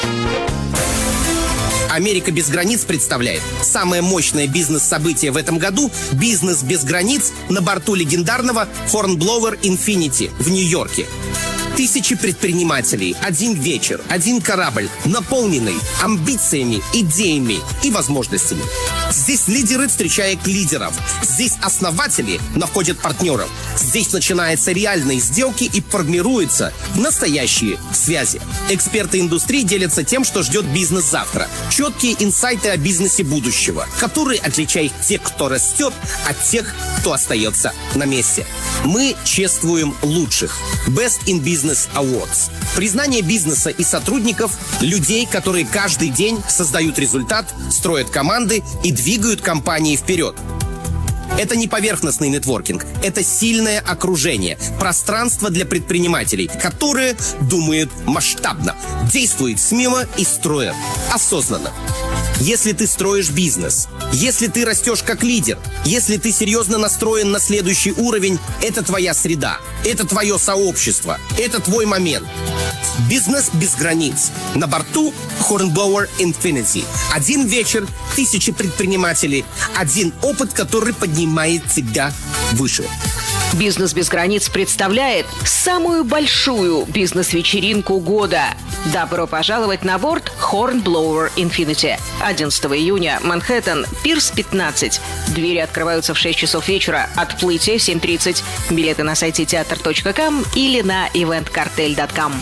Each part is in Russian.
Америка без границ представляет самое мощное бизнес-событие в этом году – «Бизнес без границ» на борту легендарного Hornblower Infinity в Нью-Йорке. Тысячи предпринимателей, один вечер, один корабль, наполненный амбициями, идеями и возможностями. Здесь лидеры встречают лидеров. Здесь основатели находят партнеров. Здесь начинаются реальные сделки и формируются настоящие связи. Эксперты индустрии делятся тем, что ждет бизнес завтра. Четкие инсайты о бизнесе будущего, которые отличают тех, кто растет, от тех, кто остается на месте. Мы чествуем лучших. Best in Business Awards. Признание бизнеса и сотрудников, людей, которые каждый день создают результат, строят команды и двигают компании вперед. Это не поверхностный нетворкинг, это сильное окружение, пространство для предпринимателей, которые думают масштабно, действуют смело и строят осознанно. Если ты строишь бизнес, если ты растешь как лидер, если ты серьезно настроен на следующий уровень, это твоя среда, это твое сообщество, это твой момент. Бизнес без границ. На борту Hornblower Infinity. Один вечер, тысячи предпринимателей, один опыт, который поднимает тебя выше. «Бизнес без границ» представляет самую большую бизнес-вечеринку года. Добро пожаловать на борт Hornblower Infinity. 11 июня, Манхэттен, Пирс 15. Двери открываются в 6 часов вечера, отплытие в 7:30. Билеты на сайте teatr.com или на eventcartel.com.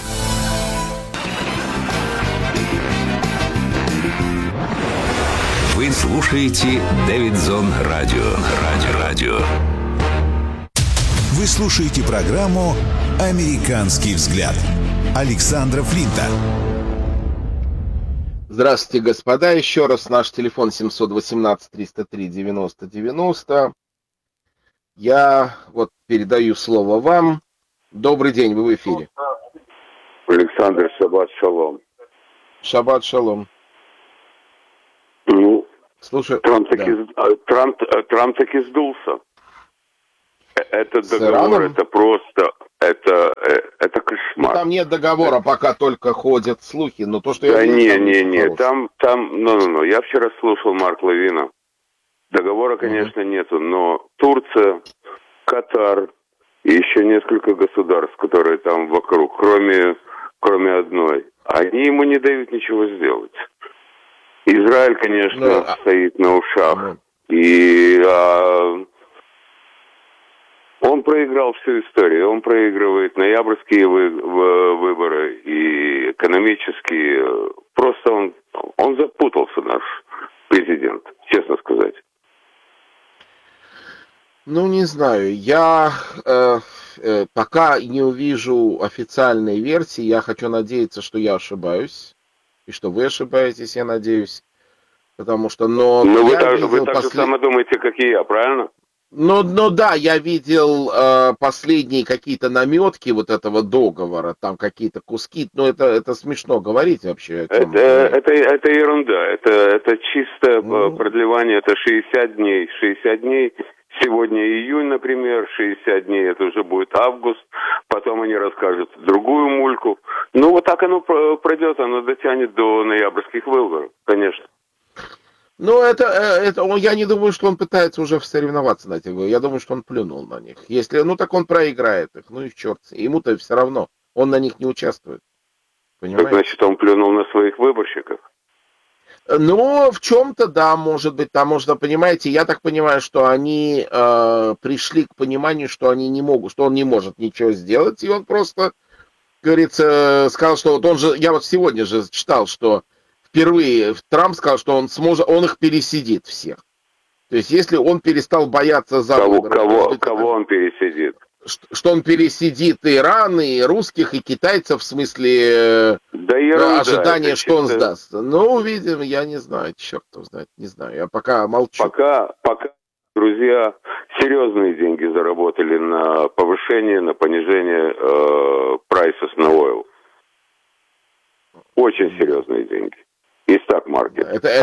Вы слушаете Дэвидзон Радио. Вы слушаете программу «Американский взгляд» Александра Флинта. Здравствуйте, господа. Еще раз наш телефон 718-303-90-90. Я передаю слово вам. Добрый день, вы в эфире. Александр, шаббат шалом. Шаббат шалом. Ну, слушай, Трамп таки сдулся. Этот договор, это просто, это кошмар. Там нет договора, пока только ходят слухи, но то, что я... я... Не, там, я вчера слушал Марк Левина. Договора, конечно, нету, но Турция, Катар и еще несколько государств, которые там вокруг, кроме одной, они ему не дают ничего сделать. Израиль, конечно, стоит на ушах, и... Он проиграл всю историю, он проигрывает ноябрьские выборы и экономические. Просто он запутался, наш президент, честно сказать. Ну, не знаю, я пока не увижу официальной версии, я хочу надеяться, что я ошибаюсь, и что вы ошибаетесь, я надеюсь, потому что... Но вы так же само думаете, как и я, правильно? Ну да, я видел последние какие-то наметки вот этого договора, там какие-то куски, но это смешно говорить вообще. Это ерунда, это чисто продлевание, это 60 дней. 60 дней, сегодня июнь, например, 60 дней, это уже будет август, потом они расскажут другую мульку. Ну вот так оно пройдет, оно дотянет до ноябрьских выборов, конечно. Ну, я не думаю, что он пытается уже соревноваться на этих выборах. Я думаю, что он плюнул на них. Если, так он проиграет их. Ну и черт. Ему-то все равно. Он на них не участвует. Понимаете? Так, значит, он плюнул на своих выборщиков? Ну, в чем-то, да, может быть. Потому что, понимаете, я так понимаю, что они пришли к пониманию, что они не могут, что он не может ничего сделать. И он просто, говорится, сказал, что вот он же, я вот сегодня же читал, что впервые Трамп сказал, что он их пересидит всех. То есть, если он перестал бояться Запада... Кого он пересидит? Что он пересидит и Иран, и русских, и китайцев, в смысле ожидания, что он сдаст. Ну, увидим, я не знаю, черт его знает, не знаю. Я пока молчу. Пока, друзья, серьезные деньги заработали на повышение, на понижение prices на oil. Очень серьезные деньги. И стак-маркет.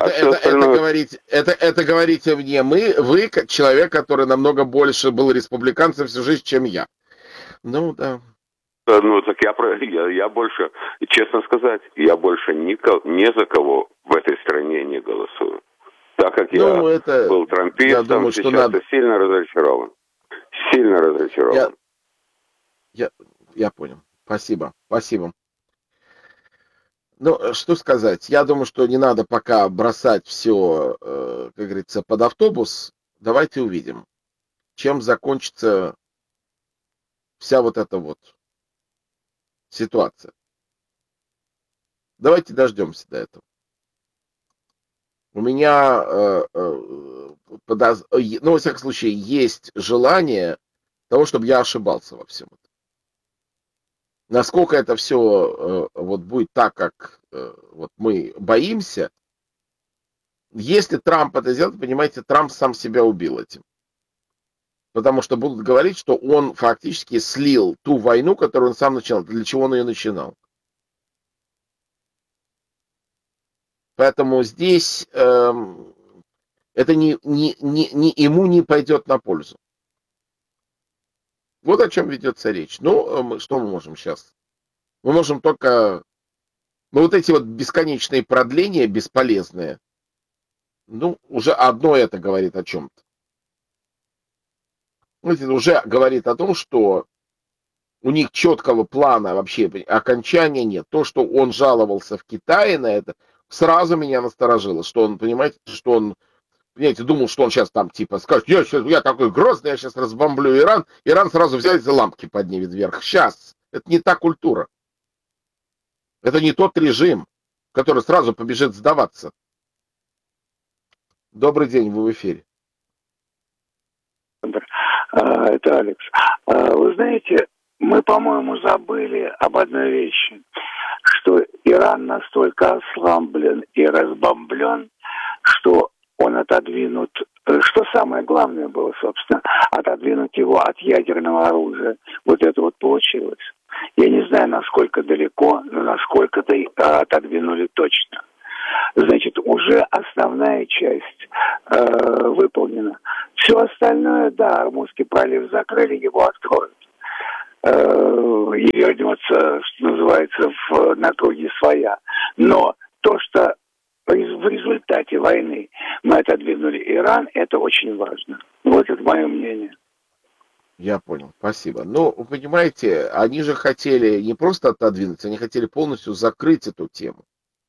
Это говорите мне вы, как человек, который намного больше был республиканцем всю жизнь, чем я. Ну, да. Ну, так я больше, честно сказать, я больше ни за кого в этой стране не голосую. Так как я был трампистом, я думаю, сейчас я сильно разочарован. Сильно разочарован. Я понял. Спасибо. Ну, что сказать? Я думаю, что не надо пока бросать все, как говорится, под автобус. Давайте увидим, чем закончится вся вот эта вот ситуация. Давайте дождемся до этого. У меня, во всяком случае, есть желание того, чтобы я ошибался во всем этом. Насколько это все вот будет так, как вот мы боимся, если Трамп это сделает, понимаете, Трамп сам себя убил этим. Потому что будут говорить, что он фактически слил ту войну, которую он сам начинал. Для чего он ее начинал? Поэтому здесь это ему не пойдет на пользу. Вот о чем ведется речь. Ну, что мы можем сейчас? Мы можем только... Ну, вот эти вот бесконечные продления, бесполезные, ну, уже одно это говорит о чем-то. Это уже говорит о том, что у них четкого плана вообще окончания нет. То, что он жаловался в Китае на это, сразу меня насторожило, что он, понимаете, думал, что он сейчас там типа скажет, я такой грозный, я сейчас разбомблю Иран. Иран сразу взять и лампки поднимет вверх. Сейчас. Это не та культура. Это не тот режим, который сразу побежит сдаваться. Добрый день, вы в эфире. Это Алекс. Вы знаете, мы, по-моему, забыли об одной вещи, что Иран настолько ослаблен и разбомблен, что он отодвинут, что самое главное было, собственно, отодвинуть его от ядерного оружия. Вот это вот получилось. Я не знаю, насколько далеко, но насколько-то отодвинули точно. Значит, уже основная часть выполнена. Все остальное, да, Ормузский пролив закрыли, его откроют. И вернется, что называется, на круги своя. Но то, что в результате войны мы отодвинули Иран, это очень важно. Вот это мое мнение. Я понял, спасибо. Ну, вы понимаете, они же хотели не просто отодвинуть, они хотели полностью закрыть эту тему.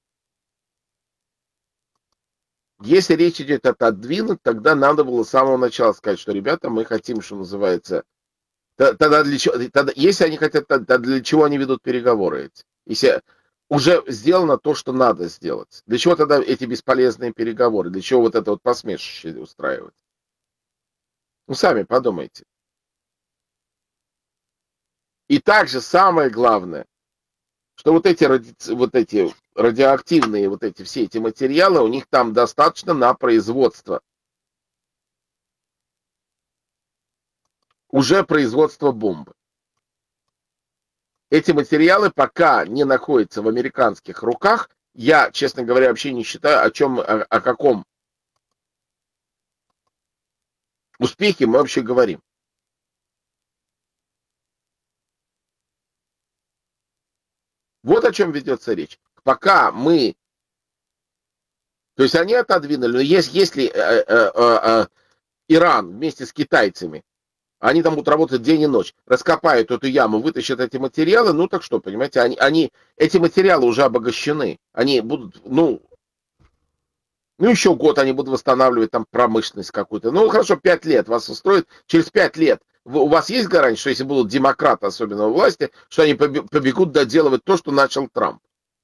Если речь идет отодвинуть, тогда надо было с самого начала сказать, что, ребята, мы хотим, что называется... Тогда для чего, если они хотят, тогда для чего они ведут переговоры эти? Если уже сделано то, что надо сделать. Для чего тогда эти бесполезные переговоры? Для чего вот это вот посмешище устраивать? Ну, сами подумайте. И также самое главное, что вот эти радиоактивные, все эти материалы, у них там достаточно на производство. Уже производство бомбы. Эти материалы пока не находятся в американских руках. Я, честно говоря, вообще не считаю, о каком успехе мы вообще говорим. Вот о чем ведется речь. Пока мы... То есть они отодвинули, но если Иран вместе с китайцами, они там будут работать день и ночь, раскопают эту яму, вытащат эти материалы, ну так что, понимаете, эти материалы уже обогащены. Они будут, еще год они будут восстанавливать там промышленность какую-то. Ну, хорошо, 5 лет вас устроит. Через 5 лет у вас есть гарантия, что если будут демократы, особенно у власти, что они побегут доделывать то, что начал Трамп?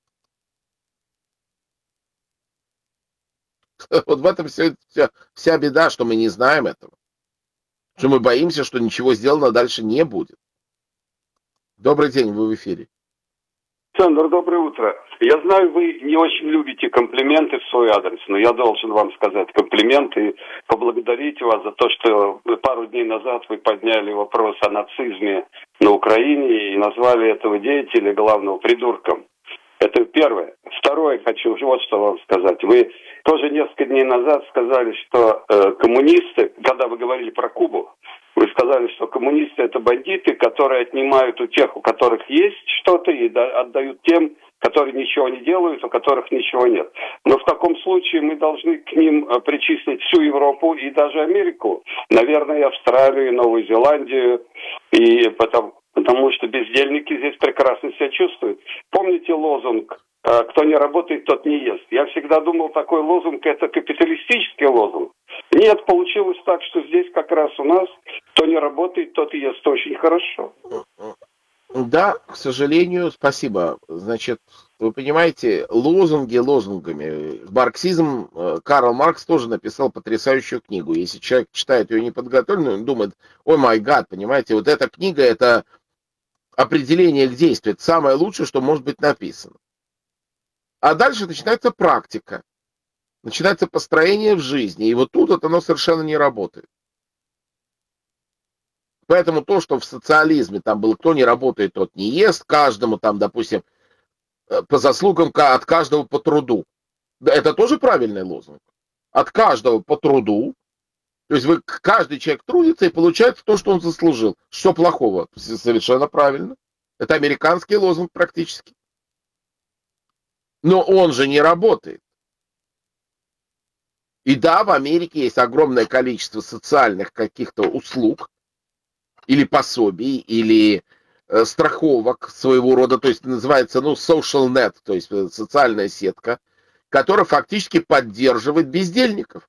Вот в этом вся беда, что мы не знаем этого. Что мы боимся, что ничего сделано дальше не будет. Добрый день, вы в эфире. Александр, доброе утро. Я знаю, вы не очень любите комплименты в свой адрес, но я должен вам сказать комплимент и поблагодарить вас за то, что пару дней назад вы подняли вопрос о нацизме на Украине и назвали этого деятеля главного придурком. Это первое. Второе, хочу вот что вам сказать. Вы тоже несколько дней назад сказали, что коммунисты, когда вы говорили про Кубу, Вы сказали, что коммунисты это бандиты, которые отнимают у тех, у которых есть что-то, и отдают тем, которые ничего не делают, у которых ничего нет. Но в таком случае мы должны к ним причислить всю Европу и даже Америку. Наверное, и Австралию, и Новую Зеландию, и потому что бездельники здесь прекрасно себя чувствуют. Помните лозунг «Кто не работает, тот не ест»? Я всегда думал, такой лозунг – это капиталистический лозунг. Нет, получилось так, что здесь как раз у нас кто не работает, тот и ест. Очень хорошо. Да, к сожалению, спасибо. Значит, вы понимаете, лозунги лозунгами. Марксизм, Карл Маркс тоже написал потрясающую книгу. Если человек читает ее неподготовленную, он думает, ой май гад, понимаете, вот эта книга, это определение к действию, это самое лучшее, что может быть написано. А дальше начинается практика, начинается построение в жизни, и вот тут вот оно совершенно не работает. Поэтому то, что в социализме там было, кто не работает, тот не ест, каждому там, допустим, по заслугам от каждого по труду. Да, это тоже правильный лозунг. От каждого по труду. То есть каждый человек трудится и получает то, что он заслужил. Что плохого? Совершенно правильно. Это американский лозунг практически. Но он же не работает. И да, в Америке есть огромное количество социальных каких-то услуг, или пособий, или страховок своего рода, то есть называется, social net, то есть социальная сетка, которая фактически поддерживает бездельников.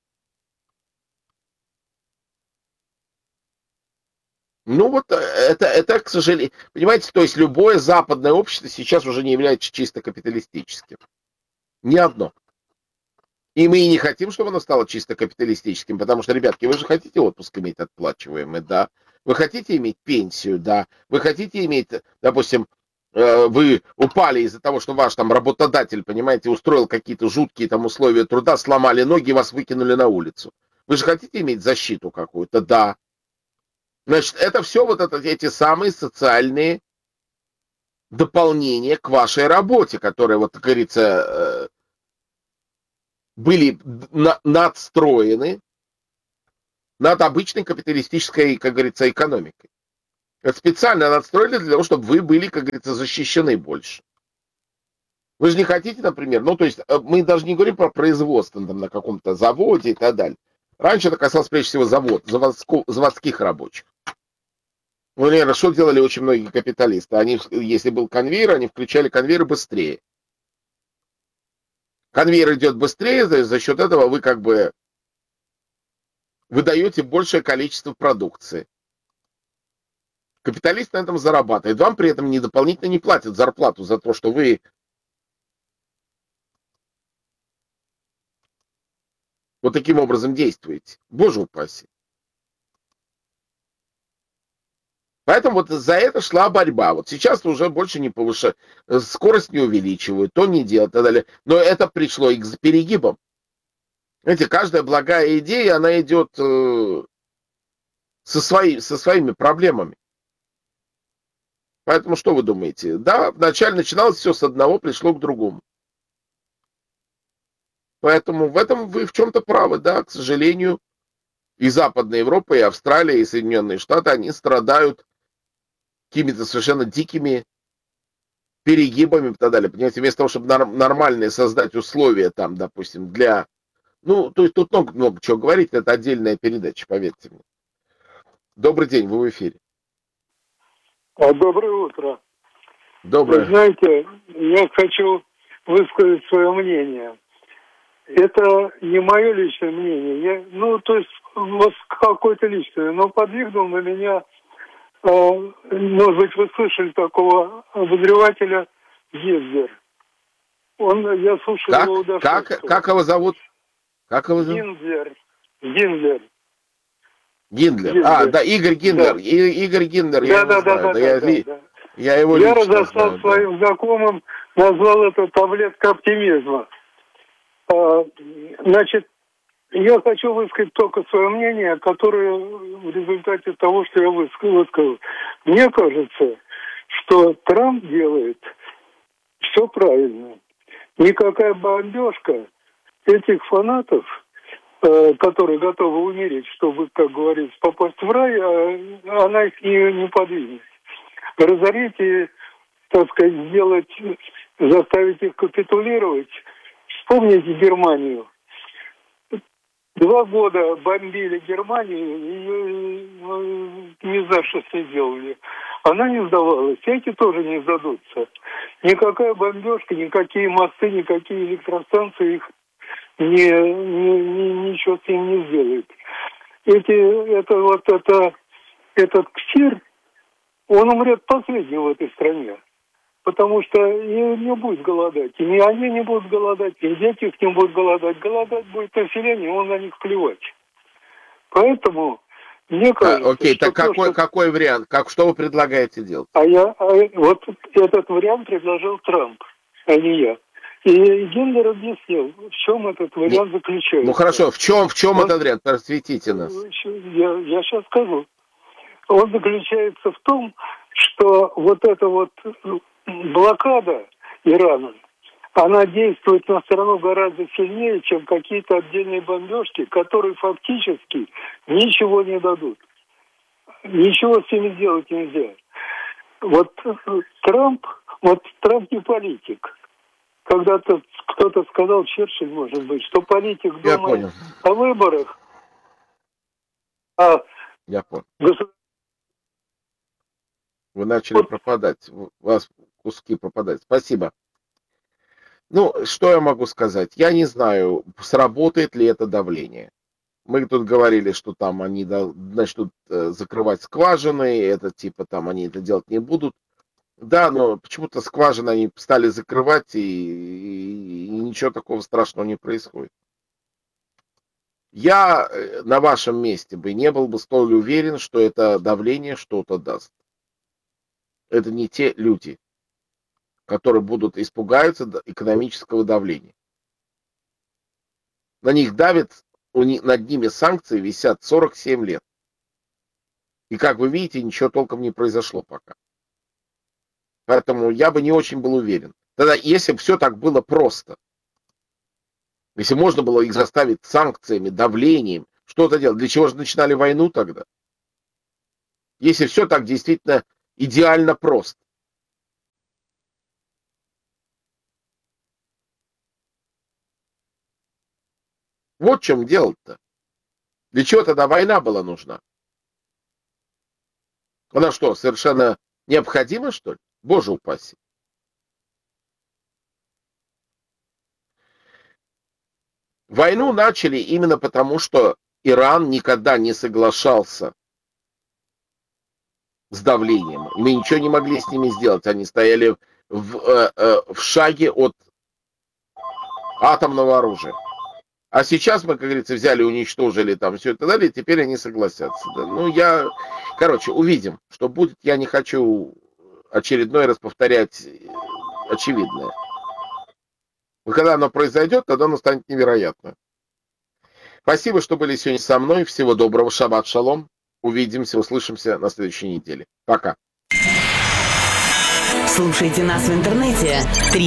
Ну вот это, к сожалению, понимаете, то есть любое западное общество сейчас уже не является чисто капиталистическим. Ни одно. И мы и не хотим, чтобы оно стало чисто капиталистическим, потому что, ребятки, вы же хотите отпуск иметь отплачиваемый, да? Вы хотите иметь пенсию, да? Вы хотите иметь, допустим, вы упали из-за того, что ваш там работодатель, понимаете, устроил какие-то жуткие там условия труда, сломали ноги, вас выкинули на улицу. Вы же хотите иметь защиту какую-то, да? Значит, это все вот эти самые социальные дополнения к вашей работе, которые, вот, как говорится, были надстроены над обычной капиталистической, как говорится, экономикой. Это специально надстроили для того, чтобы вы были, как говорится, защищены больше. Вы же не хотите, например, то есть мы даже не говорим про производство там, на каком-то заводе и так далее. Раньше это касалось прежде всего заводских рабочих. Ну, наверное, что делали очень многие капиталисты? Они, если был конвейер, они включали конвейер быстрее. Конвейер идет быстрее, за счет этого вы как бы выдаете большее количество продукции. Капиталист на этом зарабатывает. Вам при этом дополнительно не платят зарплату за то, что вы вот таким образом действуете. Боже упаси. Поэтому вот за это шла борьба. Вот сейчас уже больше не повышают, скорость не увеличивают, то не делают и так далее. Но это пришло и к перегибам. Знаете, каждая благая идея, она идет со своими проблемами. Поэтому что вы думаете? Да, вначале начиналось все с одного, пришло к другому. Поэтому в этом вы в чем-то правы, да, к сожалению. И Западная Европа, и Австралия, и Соединенные Штаты, они страдают какими-то совершенно дикими перегибами и так далее. Понимаете, вместо того, чтобы нормальные создать условия там, допустим, для... то есть тут много чего говорить, это отдельная передача, поверьте мне. Добрый день, вы в эфире. Доброе утро. Доброе. Вы знаете, я хочу высказать свое мнение. Это не мое личное мнение, то есть вот какое-то личное, но подвигнул на меня, может быть, вы слышали такого обозревателя Гинзер. Я слушал его удовольствие. Как его зовут? Гиндлер. Да, Игорь Гиндлер. Да. Игорь Гиндлер, я его знаю. Я его лично знаю. Я разослал своим знакомым, назвал это таблетка оптимизма. Значит, я хочу высказать только свое мнение, которое в результате того, что я высказал. Мне кажется, что Трамп делает все правильно. Никакая бомбежка этих фанатов которые готовы умереть, чтобы, как говорится, попасть в рай, а она их не подвинет. Разорить и, так сказать, заставить их капитулировать. Вспомните Германию. 2 года бомбили Германию, и не знаю, что с ней делали. Она не сдавалась, эти тоже не сдадутся. Никакая бомбежка, никакие мосты, никакие электростанции их ничего с ним не сделает. Этот КСИР, он умрет последним в этой стране. Потому что и не будет голодать. И ни они не будут голодать, и дети их не будут голодать. Голодать будет население, он на них плевать. Поэтому, мне кажется... Окей, так какой вариант? Что вы предлагаете делать? Вот этот вариант предложил Трамп, а не я. И Гиндер объяснил, в чем этот вариант заключается. Ну хорошо, в чем этот вариант? Просветите нас. Я сейчас скажу. Он заключается в том, что вот эта вот блокада Ирана, она действует на страну гораздо сильнее, чем какие-то отдельные бомбежки, которые фактически ничего не дадут. Ничего с ними сделать нельзя. Вот Трамп не политик. Когда-то кто-то сказал, Черчилль, может быть, что политик думает о выборах. Я понял. Вы начали пропадать. У вас куски пропадать. Спасибо. Ну, что я могу сказать? Я не знаю, сработает ли это давление. Мы тут говорили, что там они начнут закрывать скважины, это типа там они это делать не будут. Да, но почему-то скважины они стали закрывать, и ничего такого страшного не происходит. Я на вашем месте бы не был бы столь уверен, что это давление что-то даст. Это не те люди, которые будут испугаться экономического давления. На них давят, над ними санкции висят 47 лет. И, как вы видите, ничего толком не произошло пока. Поэтому я бы не очень был уверен. Тогда, если бы все так было просто, если можно было их заставить санкциями, давлением, что-то делать, для чего же начинали войну тогда? Если все так действительно идеально просто. Вот в чем дело-то. Для чего тогда война была нужна? Она что, совершенно необходима, что ли? Боже упаси. Войну начали именно потому, что Иран никогда не соглашался с давлением. Мы ничего не могли с ними сделать. Они стояли в шаге от атомного оружия. А сейчас мы, как говорится, взяли, уничтожили там все это далее, и теперь они согласятся. Да? Ну, увидим, что будет. Я не хочу очередной раз повторять очевидное. Но когда оно произойдет, тогда оно станет невероятно. Спасибо, что были сегодня со мной. Всего доброго. Шаббат шалом. Увидимся, услышимся на следующей неделе. Пока. Слушайте нас в интернете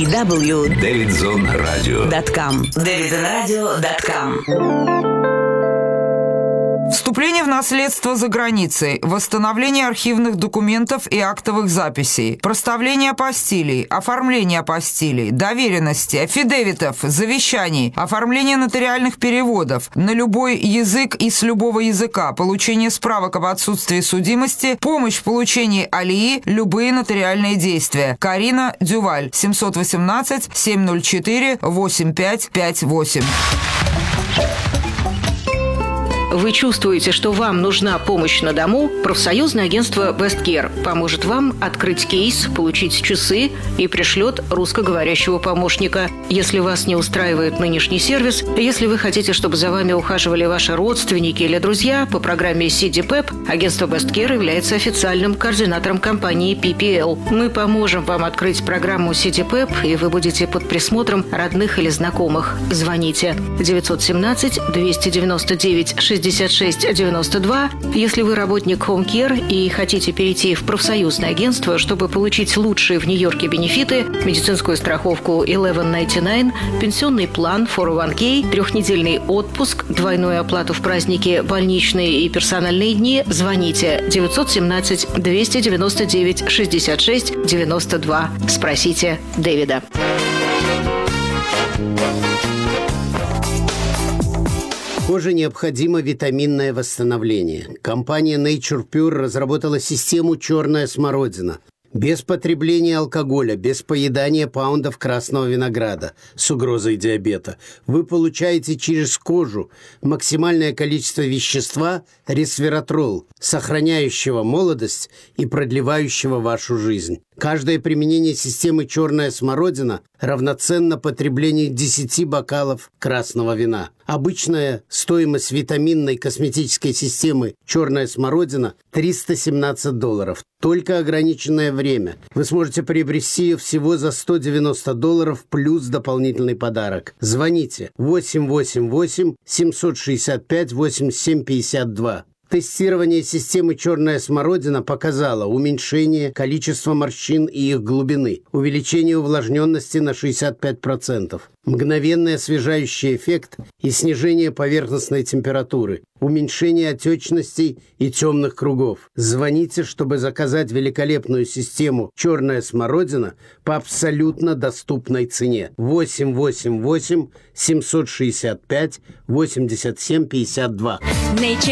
www.davidzonradio.com davidzonradio.com. Вступление в наследство за границей, восстановление архивных документов и актовых записей, проставление апостилей, оформление апостилей, доверенности, аффидевитов, завещаний, оформление нотариальных переводов на любой язык и с любого языка, получение справок об отсутствии судимости, помощь в получении алии, любые нотариальные действия. Карина Дюваль, 718-704-8558. Вы чувствуете, что вам нужна помощь на дому? Профсоюзное агентство Westcare поможет вам открыть кейс, получить часы и пришлет русскоговорящего помощника. Если вас не устраивает нынешний сервис, если вы хотите, чтобы за вами ухаживали ваши родственники или друзья, по программе CDPEP агентство Westcare является официальным координатором компании PPL. Мы поможем вам открыть программу CDPEP, и вы будете под присмотром родных или знакомых. Звоните 917-299-60 6692. Если вы работник Home Care и хотите перейти в профсоюзное агентство, чтобы получить лучшие в Нью-Йорке бенефиты, медицинскую страховку 1199, пенсионный план 401k, 3-недельный отпуск, двойную оплату в праздники, больничные и персональные дни, звоните 917-299-66-92. Спросите Дэвида. Коже необходимо витаминное восстановление. Компания Nature Pure разработала систему «Черная смородина». Без потребления алкоголя, без поедания паундов красного винограда с угрозой диабета. Вы получаете через кожу максимальное количество вещества ресвератрол, сохраняющего молодость и продлевающего вашу жизнь. Каждое применение системы «Черная смородина» равноценно потреблению 10 бокалов красного вина. Обычная стоимость витаминной косметической системы «Черная смородина» $317. Только ограниченное время. Вы сможете приобрести ее всего за $190 плюс дополнительный подарок. Звоните 888-765-8752. Тестирование системы «Черная смородина» показало уменьшение количества морщин и их глубины, увеличение увлажненности на 65%, мгновенный освежающий эффект и снижение поверхностной температуры, уменьшение отечностей и темных кругов. Звоните, чтобы заказать великолепную систему «Черная смородина» по абсолютно доступной цене. 888-765-8752.